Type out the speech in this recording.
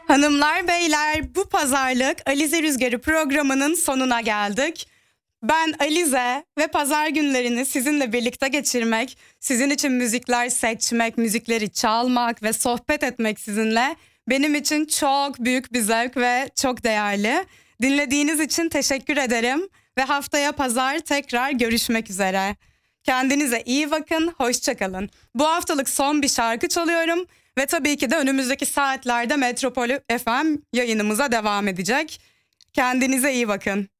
Hanımlar, beyler, bu pazarlık Alize Rüzgarı programının sonuna geldik. Ben Alize ve pazar günlerini sizinle birlikte geçirmek, sizin için müzikler seçmek, müzikleri çalmak ve sohbet etmek sizinle benim için çok büyük bir zevk ve çok değerli. Dinlediğiniz için teşekkür ederim ve haftaya pazar tekrar görüşmek üzere. Kendinize iyi bakın, hoşça kalın. Bu haftalık son bir şarkı çalıyorum ve tabii ki de önümüzdeki saatlerde Metropol FM yayınımıza devam edecek. Kendinize iyi bakın.